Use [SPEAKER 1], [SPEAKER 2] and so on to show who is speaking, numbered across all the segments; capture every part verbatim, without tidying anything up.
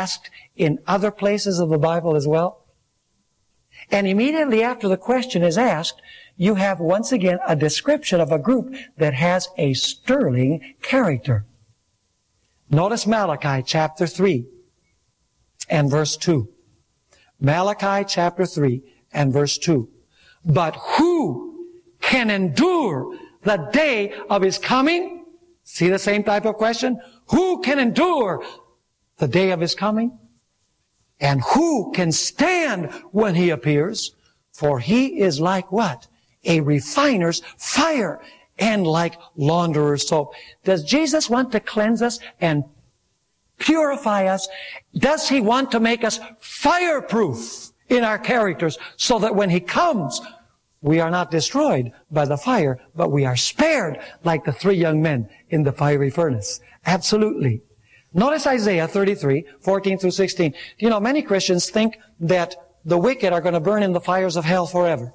[SPEAKER 1] asked in other places of the Bible as well. And immediately after the question is asked, you have once again a description of a group that has a sterling character. Notice Malachi chapter three and verse two. Malachi chapter three and verse two. But who can endure the day of His coming? See the same type of question? Who can endure the day of His coming? And who can stand when He appears? For He is like what? A refiner's fire, and like launderer's soap. Does Jesus want to cleanse us and purify us? Does He want to make us fireproof in our characters so that when He comes, we are not destroyed by the fire, but we are spared like the three young men in the fiery furnace? Absolutely. Notice Isaiah thirty-three, fourteen through sixteen. You know, many Christians think that the wicked are going to burn in the fires of hell forever.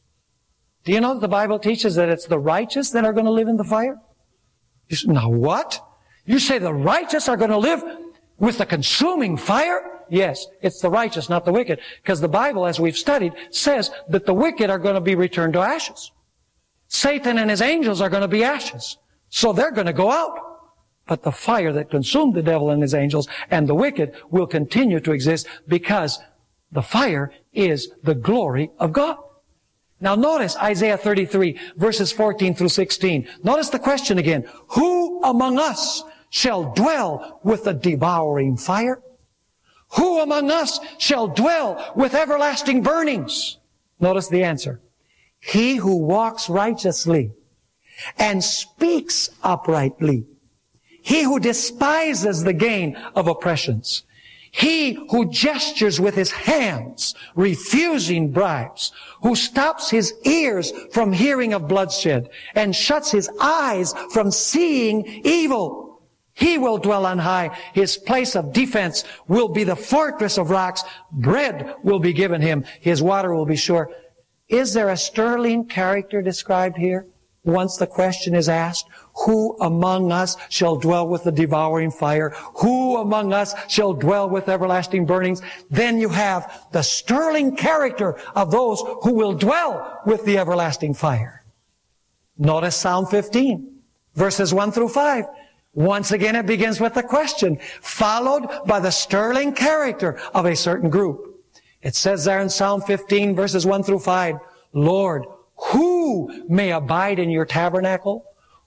[SPEAKER 1] Do you know that the Bible teaches that it's the righteous that are going to live in the fire? You say, now what? You say the righteous are going to live with the consuming fire? Yes, it's the righteous, not the wicked. Because the Bible, as we've studied, says that the wicked are going to be returned to ashes. Satan and his angels are going to be ashes. So they're going to go out. But the fire that consumed the devil and his angels and the wicked will continue to exist because the fire is the glory of God. Now notice Isaiah thirty-three, verses fourteen through sixteen. Notice the question again. Who among us shall dwell with the devouring fire? Who among us shall dwell with everlasting burnings? Notice the answer. He who walks righteously and speaks uprightly. He who despises the gain of oppressions. He who gestures with his hands, refusing bribes, who stops his ears from hearing of bloodshed and shuts his eyes from seeing evil. He will dwell on high. His place of defense will be the fortress of rocks. Bread will be given him. His water will be sure. Is there a sterling character described here? Once the question is asked, who among us shall dwell with the devouring fire? Who among us shall dwell with everlasting burnings? Then you have the sterling character of those who will dwell with the everlasting fire. Notice Psalm fifteen, verses one through five. Once again, it begins with the question, followed by the sterling character of a certain group. It says there in Psalm fifteen, verses one through five, Lord, who may abide in your tabernacle?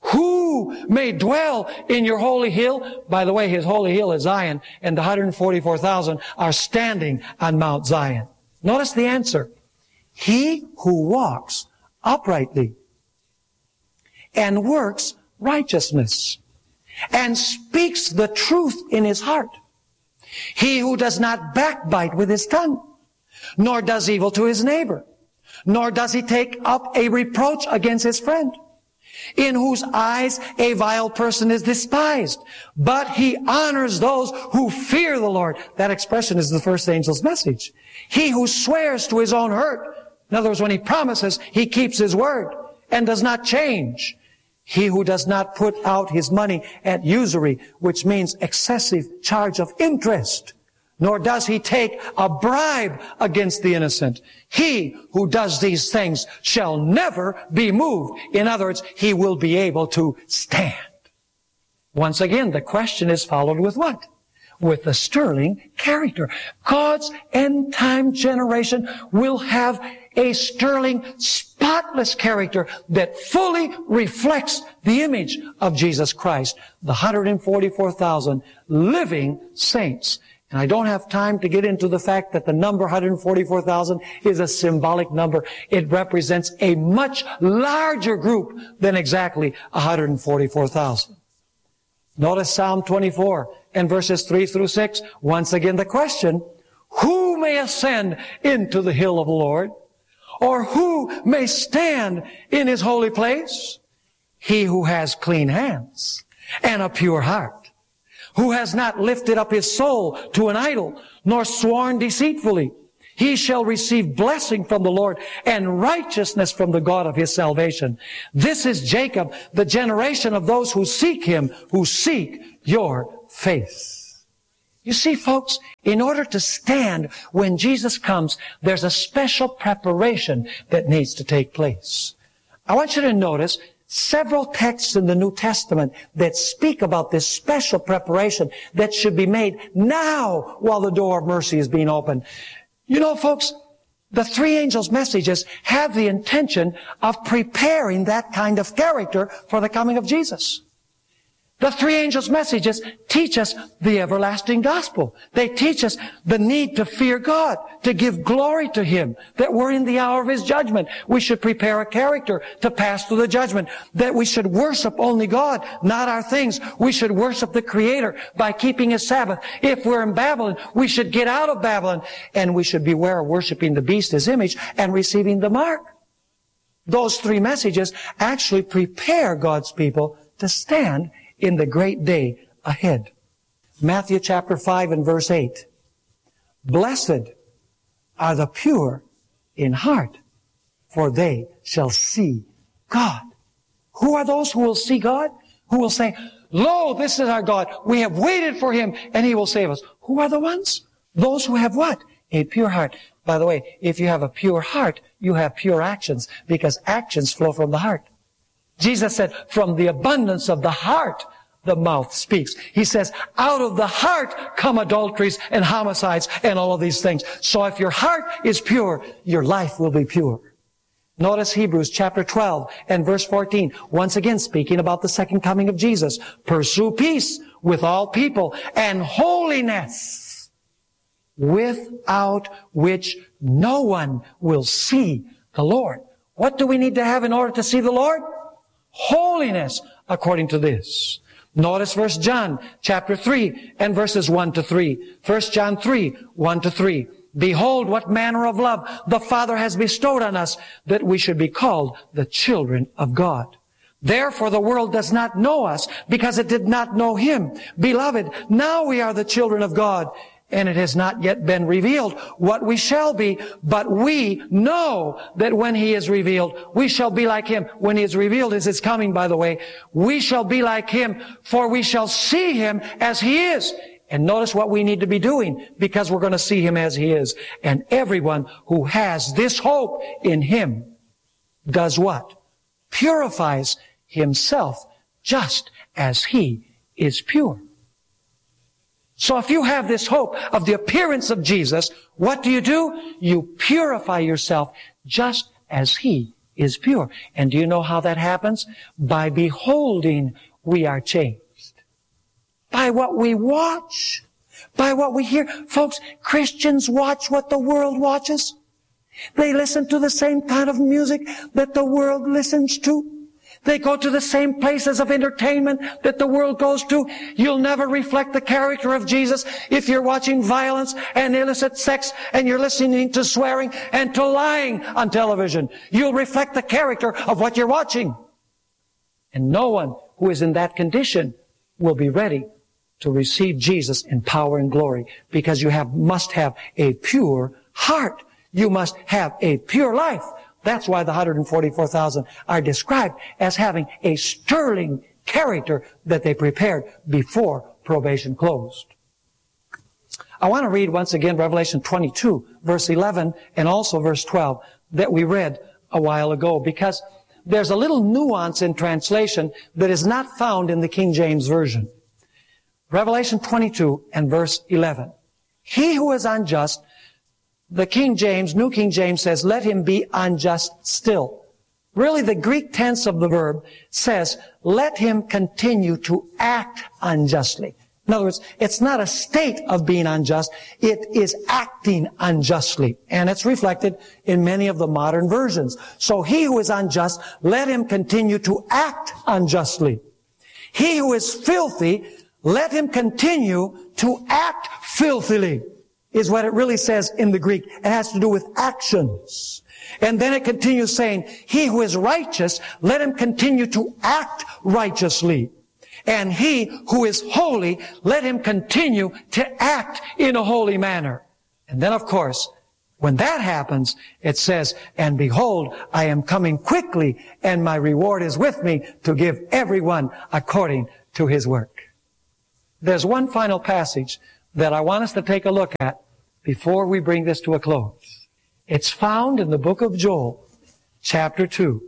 [SPEAKER 1] Who may dwell in your holy hill? By the way, His holy hill is Zion, and the one hundred forty-four thousand are standing on Mount Zion. Notice the answer. He who walks uprightly and works righteousness and speaks the truth in his heart. He who does not backbite with his tongue, nor does evil to his neighbor, nor does he take up a reproach against his friend, in whose eyes a vile person is despised, but he honors those who fear the Lord. That expression is the first angel's message. He who swears to his own hurt. In other words, when he promises, he keeps his word and does not change. He who does not put out his money at usury, which means excessive charge of interest, nor does he take a bribe against the innocent. He who does these things shall never be moved. In other words, he will be able to stand. Once again, the question is followed with what? With the sterling character. God's end-time generation will have a sterling, spotless character that fully reflects the image of Jesus Christ, the one hundred forty-four thousand living saints. And I don't have time to get into the fact that the number one hundred forty-four thousand is a symbolic number. It represents a much larger group than exactly one hundred forty-four thousand. Notice Psalm twenty-four and verses three through six. Once again the question, who may ascend into the hill of the Lord? Or who may stand in His holy place? He who has clean hands and a pure heart, who has not lifted up his soul to an idol, nor sworn deceitfully. He shall receive blessing from the Lord and righteousness from the God of his salvation. This is Jacob, the generation of those who seek Him, who seek your face. You see, folks, in order to stand when Jesus comes, there's a special preparation that needs to take place. I want you to notice several texts in the New Testament that speak about this special preparation that should be made now while the door of mercy is being opened. You know, folks, the three angels' messages have the intention of preparing that kind of character for the coming of Jesus. The three angels' messages teach us the everlasting gospel. They teach us the need to fear God, to give glory to Him, that we're in the hour of His judgment. We should prepare a character to pass through the judgment, that we should worship only God, not our things. We should worship the Creator by keeping His Sabbath. If we're in Babylon, we should get out of Babylon, and we should beware of worshiping the beast, His image, and receiving the mark. Those three messages actually prepare God's people to stand in the great day ahead. Matthew chapter five and verse eight. Blessed are the pure in heart, for they shall see God. Who are those who will see God? Who will say, lo, this is our God. We have waited for Him and He will save us. Who are the ones? Those who have what? A pure heart. By the way, if you have a pure heart, you have pure actions, because actions flow from the heart. Jesus said, from the abundance of the heart, the mouth speaks. He says, out of the heart come adulteries and homicides and all of these things. So if your heart is pure, your life will be pure. Notice Hebrews chapter twelve and verse fourteen. Once again speaking about the second coming of Jesus. Pursue peace with all people and holiness, without which no one will see the Lord. What do we need to have in order to see the Lord? Holiness, according to this. Notice First John chapter three and verses one to three. First John three, one to three. Behold, what manner of love the Father has bestowed on us, that we should be called the children of God. Therefore the world does not know us, because it did not know Him. Beloved, now we are the children of God, and it has not yet been revealed what we shall be, but we know that when He is revealed, we shall be like Him. When He is revealed, as it's coming, by the way, we shall be like Him, for we shall see Him as He is. And notice what we need to be doing, because we're going to see Him as He is. And everyone who has this hope in Him does what? Purifies himself just as He is pure. So if you have this hope of the appearance of Jesus, what do you do? You purify yourself just as He is pure. And do you know how that happens? By beholding, we are changed. By what we watch. By what we hear. Folks, Christians watch what the world watches. They listen to the same kind of music that the world listens to. They go to the same places of entertainment that the world goes to. You'll never reflect the character of Jesus if you're watching violence and illicit sex and you're listening to swearing and to lying on television. You'll reflect the character of what you're watching. And no one who is in that condition will be ready to receive Jesus in power and glory, because you have must have a pure heart. You must have a pure life. That's why the one hundred forty-four thousand are described as having a sterling character that they prepared before probation closed. I want to read once again Revelation twenty-two, verse eleven, and also verse twelve that we read a while ago, because there's a little nuance in translation that is not found in the King James Version. Revelation twenty-two and verse eleven. He who is unjust, the King James, New King James says, let him be unjust still. Really, the Greek tense of the verb says, let him continue to act unjustly. In other words, it's not a state of being unjust. It is acting unjustly. And it's reflected in many of the modern versions. So he who is unjust, let him continue to act unjustly. He who is filthy, let him continue to act filthily, is what it really says in the Greek. It has to do with actions. And then it continues saying, he who is righteous, let him continue to act righteously. And he who is holy, let him continue to act in a holy manner. And then, of course, when that happens, it says, and behold, I am coming quickly, and my reward is with me to give everyone according to his work. There's one final passage that I want us to take a look at before we bring this to a close. It's found in the book of Joel, chapter two.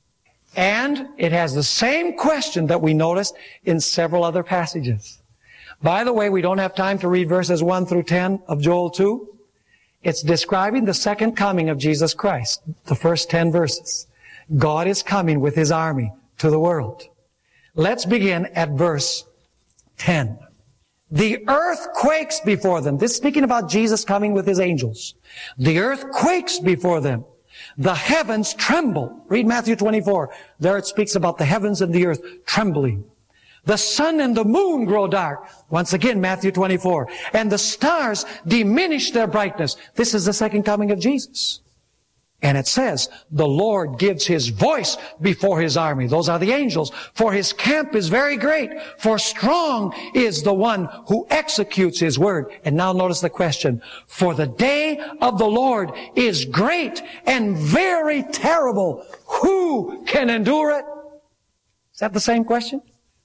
[SPEAKER 1] And it has the same question that we noticed in several other passages. By the way, we don't have time to read verses one through ten of Joel two. It's describing the second coming of Jesus Christ, the first ten verses. God is coming with His army to the world. Let's begin at verse ten. The earth quakes before them. This is speaking about Jesus coming with His angels. The earth quakes before them. The heavens tremble. Read Matthew twenty-four. There it speaks about the heavens and the earth trembling. The sun and the moon grow dark. Once again, Matthew twenty-four. And the stars diminish their brightness. This is the second coming of Jesus. And it says, the Lord gives His voice before His army. Those are the angels. For His camp is very great. For strong is the one who executes His word. And now notice the question. For the day of the Lord is great and very terrible. Who can endure it? Is that the same question?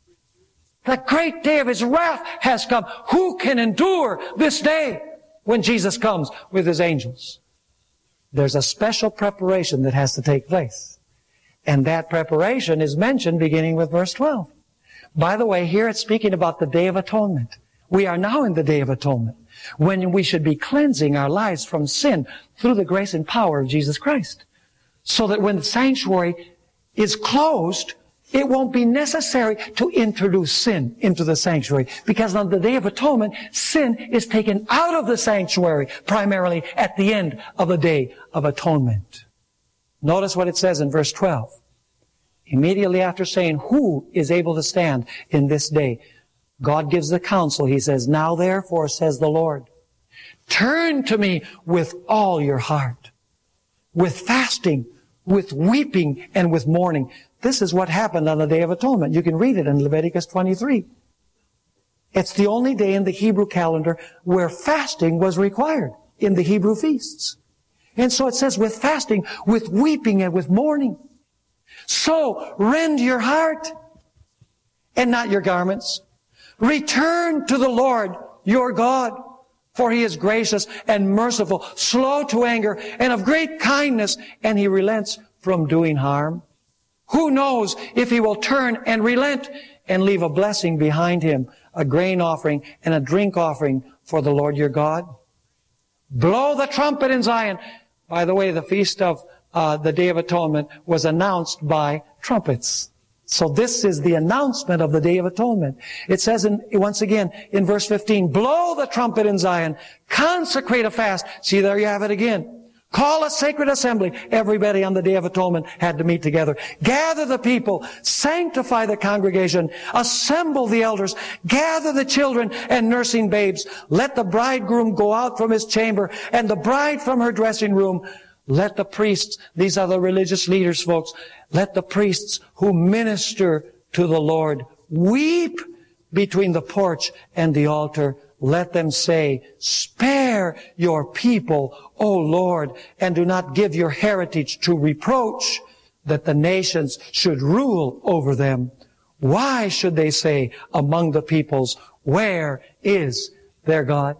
[SPEAKER 1] The great day of His wrath has come. Who can endure this day when Jesus comes with His angels? There's a special preparation that has to take place. And that preparation is mentioned beginning with verse twelve. By the way, here it's speaking about the Day of Atonement. We are now in the Day of Atonement, when we should be cleansing our lives from sin through the grace and power of Jesus Christ. So that when the sanctuary is closed, it won't be necessary to introduce sin into the sanctuary, because on the Day of Atonement, sin is taken out of the sanctuary, primarily at the end of the Day of Atonement. Notice what it says in verse twelve. Immediately after saying, who is able to stand in this day? God gives the counsel. He says, now therefore, says the Lord, turn to me with all your heart, with fasting, with weeping, and with mourning. This is what happened on the Day of Atonement. You can read it in Leviticus twenty-three. It's the only day in the Hebrew calendar where fasting was required in the Hebrew feasts. And so it says with fasting, with weeping, and with mourning. So rend your heart and not your garments. Return to the Lord your God, for He is gracious and merciful, slow to anger, and of great kindness, and He relents from doing harm. Who knows if He will turn and relent and leave a blessing behind Him, a grain offering and a drink offering for the Lord your God? Blow the trumpet in Zion. By the way, the feast of uh, the Day of Atonement was announced by trumpets. So this is the announcement of the Day of Atonement. It says in, once again in verse fifteen, blow the trumpet in Zion, consecrate a fast. See, there you have it again. Call a sacred assembly. Everybody on the Day of Atonement had to meet together. Gather the people. Sanctify the congregation. Assemble the elders. Gather the children and nursing babes. Let the bridegroom go out from his chamber and the bride from her dressing room. Let the priests, these are the religious leaders, folks, let the priests who minister to the Lord weep between the porch and the altar. Let them say, spare your people, O Lord, and do not give your heritage to reproach, that the nations should rule over them. Why should they say among the peoples, where is their God?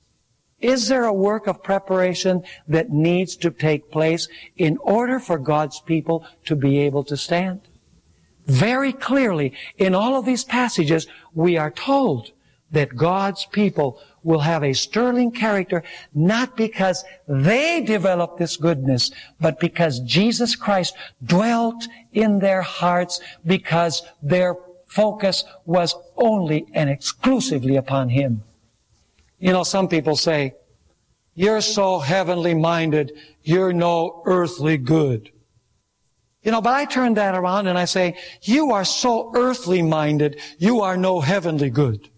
[SPEAKER 1] Is there a work of preparation that needs to take place in order for God's people to be able to stand? Very clearly, in all of these passages, we are told that God's people will have a sterling character, not because they developed this goodness, but because Jesus Christ dwelt in their hearts, because their focus was only and exclusively upon Him. You know, some people say, you're so heavenly minded, you're no earthly good. You know, but I turn that around and I say, you are so earthly minded, you are no heavenly good.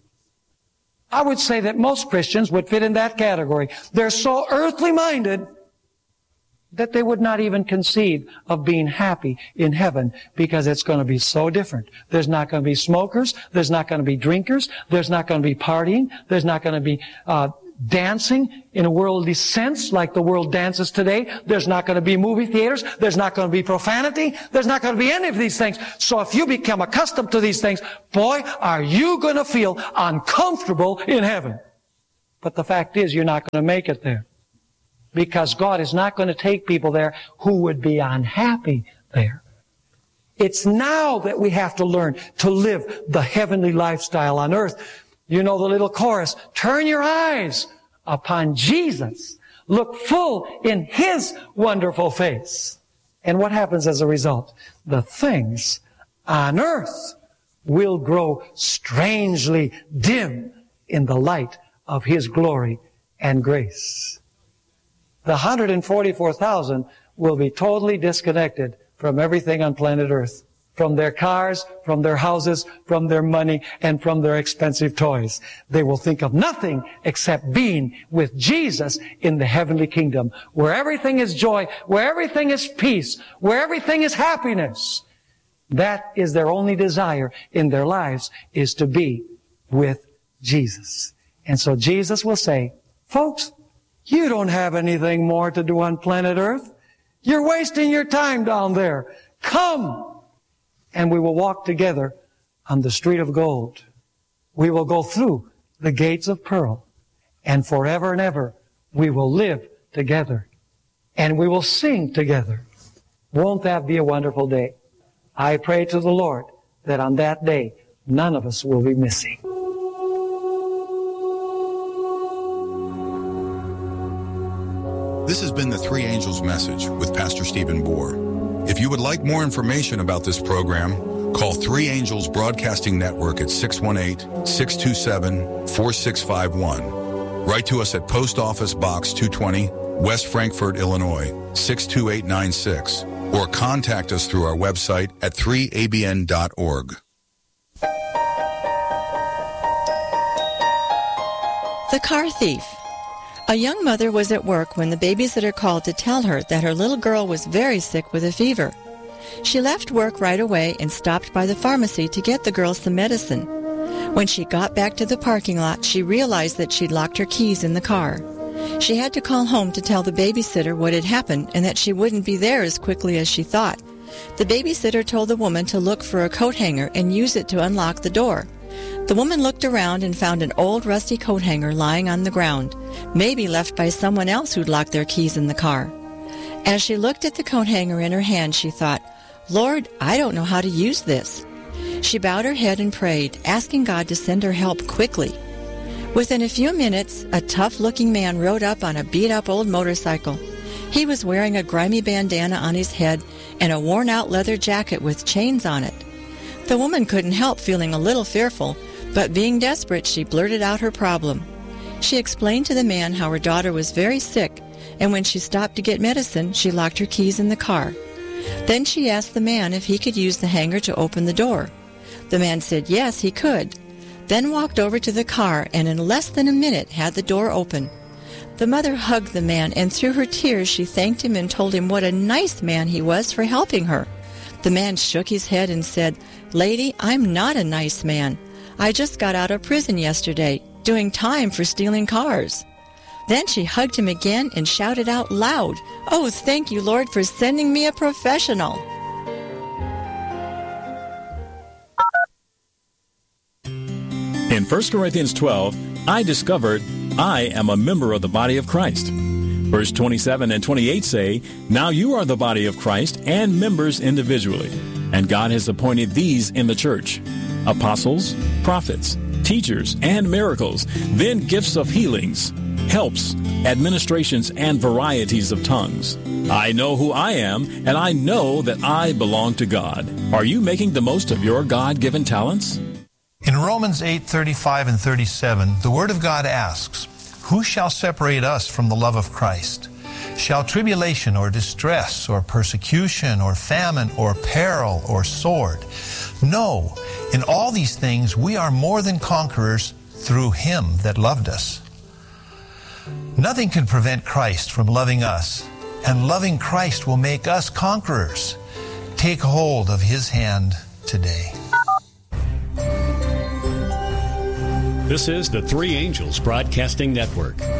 [SPEAKER 1] I would say that most Christians would fit in that category. They're so earthly minded that they would not even conceive of being happy in heaven, because it's going to be so different. There's not going to be smokers. There's not going to be drinkers. There's not going to be partying. There's not going to be uh dancing in a worldly sense like the world dances today. There's not going to be movie theaters. There's not going to be profanity. There's not going to be any of these things. So if you become accustomed to these things, boy, are you going to feel uncomfortable in heaven. But the fact is, you're not going to make it there. Because God is not going to take people there who would be unhappy there. It's now that we have to learn to live the heavenly lifestyle on earth. You know the little chorus, turn your eyes upon Jesus. Look full in His wonderful face. And what happens as a result? The things on earth will grow strangely dim in the light of His glory and grace. The one hundred forty-four thousand will be totally disconnected from everything on planet Earth. From their cars, from their houses, from their money, and from their expensive toys. They will think of nothing except being with Jesus in the heavenly kingdom, where everything is joy, where everything is peace, where everything is happiness. That is their only desire in their lives, is to be with Jesus. And so Jesus will say, folks, you don't have anything more to do on planet Earth. You're wasting your time down there. Come! And we will walk together on the street of gold. We will go through the gates of pearl. And forever and ever, we will live together. And we will sing together. Won't that be a wonderful day? I pray to the Lord that on that day, none of us will be missing.
[SPEAKER 2] This has been the Three Angels Message with Pastor Stephen Bohr. If you would like more information about this program, call Three Angels Broadcasting Network at six one eight, six two seven, four six five one. Write to us at Post Office Box two twenty, West Frankfort, Illinois, six two eight nine six, or contact us through our website at three A B N dot org.
[SPEAKER 3] The Car Thief. A young mother was at work when the babysitter called to tell her that her little girl was very sick with a fever. She left work right away and stopped by the pharmacy to get the girl some medicine. When she got back to the parking lot, she realized that she'd locked her keys in the car. She had to call home to tell the babysitter what had happened and that she wouldn't be there as quickly as she thought. The babysitter told the woman to look for a coat hanger and use it to unlock the door. The woman looked around and found an old rusty coat hanger lying on the ground, maybe left by someone else who'd locked their keys in the car. As she looked at the coat hanger in her hand, she thought, Lord, I don't know how to use this. She bowed her head and prayed, asking God to send her help quickly. Within a few minutes, a tough-looking man rode up on a beat-up old motorcycle. He was wearing a grimy bandana on his head and a worn-out leather jacket with chains on it. The woman couldn't help feeling a little fearful, but being desperate, she blurted out her problem. She explained to the man how her daughter was very sick, and when she stopped to get medicine, she locked her keys in the car. Then she asked the man if he could use the hanger to open the door. The man said yes, he could, then walked over to the car and in less than a minute had the door open. The mother hugged the man, and through her tears she thanked him and told him what a nice man he was for helping her. The man shook his head and said, Lady, I'm not a nice man. I just got out of prison yesterday, doing time for stealing cars. Then she hugged him again and shouted out loud, Oh, thank you, Lord, for sending me a professional.
[SPEAKER 4] In First Corinthians twelve, I discovered I am a member of the body of Christ. Verse twenty-seven and twenty-eight say, Now you are the body of Christ and members individually, and God has appointed these in the church, apostles, prophets, teachers, and miracles, then gifts of healings, helps, administrations, and varieties of tongues. I know who I am, and I know that I belong to God. Are you making the most of your God-given talents?
[SPEAKER 5] In Romans eight thirty-five and thirty-seven, the Word of God asks, Who shall separate us from the love of Christ? Shall tribulation or distress or persecution or famine or peril or sword? No, in all these things we are more than conquerors through Him that loved us. Nothing can prevent Christ from loving us, and loving Christ will make us conquerors. Take hold of His hand today.
[SPEAKER 6] This is the Three Angels Broadcasting Network.